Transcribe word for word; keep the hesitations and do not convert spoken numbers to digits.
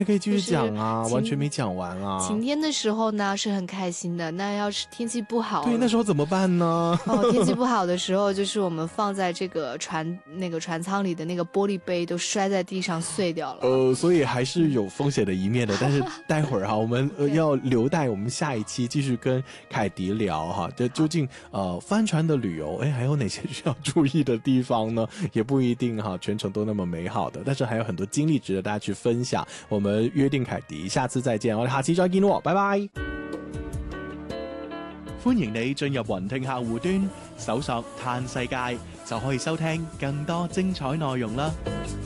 可以继续讲啊， 就是完全没讲完啊。 晴天的时候呢是很开心的，那要是天气不好， 对，那时候怎么办呢？ 哦，天气不好的时候，就是我们放在这个船那个船舱里的那个玻璃杯都摔在地上碎掉了。 呃，所以还是有风险的一面的。但是待会儿哈，我们、呃、要留待我们下一期继续跟凯迪聊哈。这究竟呃帆船的旅游，哎，还有哪些需要注意的地方呢？也不一定哈，全程都那么美好的。但是還有很多經歷值得大家去分享。我們約定凱迪，下次再見，我哋下次再見喎，拜拜。歡迎你進入雲聽客戶端，搜索嘆世界，就可以收聽更多精彩內容啦。